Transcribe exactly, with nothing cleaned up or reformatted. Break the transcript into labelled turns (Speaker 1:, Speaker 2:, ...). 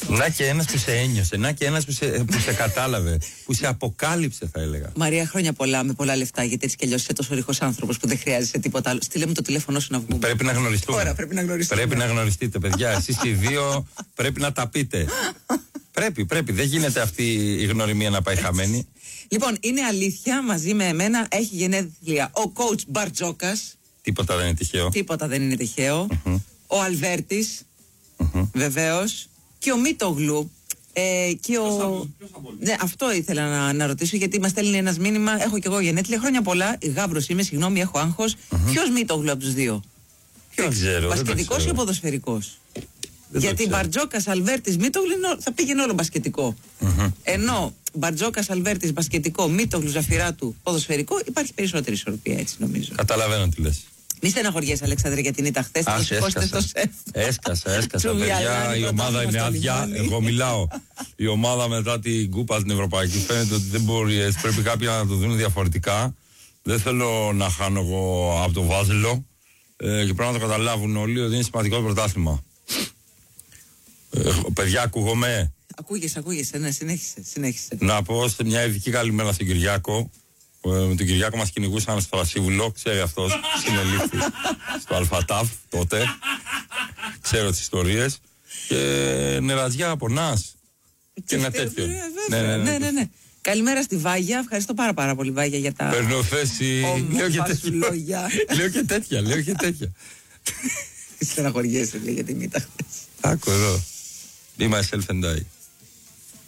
Speaker 1: Να και ένας που σε ένιωσε, να και ένας που σε, που σε κατάλαβε, που σε αποκάλυψε, θα έλεγα.
Speaker 2: Μαρία, χρόνια πολλά με πολλά λεφτά, γιατί έτσι κι αλλιώς είσαι τόσο ρηχός άνθρωπος που δεν χρειάζεσαι τίποτα άλλο. Στείλε μου το τηλέφωνό σου να βγούμε.
Speaker 1: Πρέπει να γνωριστούμε.
Speaker 2: Ωραία, πρέπει να γνωριστούμε.
Speaker 1: Πρέπει να γνωριστείτε, παιδιά. Εσείς οι δύο πρέπει να τα πείτε. Πρέπει, πρέπει. Δεν γίνεται αυτή η γνωριμία να πάει χαμένη.
Speaker 2: Λοιπόν, είναι αλήθεια, μαζί με εμένα έχει γενέθλια ο coach Μπαρτζόκας.
Speaker 1: Τίποτα δεν είναι τυχαίο.
Speaker 2: Τίποτα δεν είναι τυχαίο.
Speaker 1: Mm-hmm.
Speaker 2: Ο Αλβέρτης,
Speaker 1: Mm-hmm.
Speaker 2: βεβαίως. Και ο Μίτογλου. Ε, και ο... ναι, αυτό ήθελα να, να ρωτήσω, γιατί μας στέλνει ένας μήνυμα. Έχω κι εγώ γενέθλια. Χρόνια πολλά. Γάβρος είμαι, συγγνώμη, έχω άγχος. Mm-hmm. Ποιος Μίτογλου από τους δύο?
Speaker 1: Δεν ξέρω.
Speaker 2: Μπασκετικός ή ποδοσφαιρικός? Γιατί Μπαρτζόκας, Αλβέρτης, Μίτογλου θα πήγαινε όλο μπασκετικό.
Speaker 1: Mm-hmm.
Speaker 2: Ενώ Μπαρτζόκας, Αλβέρτης, μπασκετικό, Μίτογλου, Ζαφυράτου, ποδοσφαιρικό, υπάρχει περισσότερη ισορροπία, έτσι νομίζω.
Speaker 1: Καταλαβαίνω τι λες.
Speaker 2: Μη στεναχωριέσαι, Αλεξάνδρε, για την ήττα χθες. Θα το σηκώσετε στο σεφ.
Speaker 1: Έσκασα, έσκασα. Παιδιά, η ομάδα είναι άδεια. Εγώ μιλάω. Η ομάδα μετά την κούπα στην Ευρωπαϊκή φαίνεται ότι δεν μπορεί. Πρέπει κάποιοι να το δουν διαφορετικά. Δεν θέλω να χάνω εγώ από το Βάζελο. Ε, και πρέπει να το καταλάβουν όλοι ότι είναι σημαντικό το πρωτάθλημα. Ε, παιδιά, ακούγομαι.
Speaker 2: Ακούγεσαι, ακούγεσαι, ναι, συνέχισε, συνέχισε.
Speaker 1: Να πω σε μια ειδική καλημέρα στον Κυριάκο. Με τον Κυριάκο μας κυνηγούσαν στο Φρασίβουλο, ξέρει αυτός, συνελήφθη στο Αλφατάφ τότε. Ξέρω τις ιστορίες. Και νεραζιά από Νας. Και ένα τέτοιο.
Speaker 2: Ναι, ναι, ναι, ναι, ναι. Καλημέρα στη Βάγια. Ευχαριστώ πάρα πάρα πολύ, Βάγια, για τα.
Speaker 1: Παίρνω θέση. Λέω και τέτοια. Λέω και τέτοια, λέω και τέτοια.
Speaker 2: Στεναχωριέσαι, λέει, για την ήττα χθες.
Speaker 1: Άκου εδώ. Be myself and die.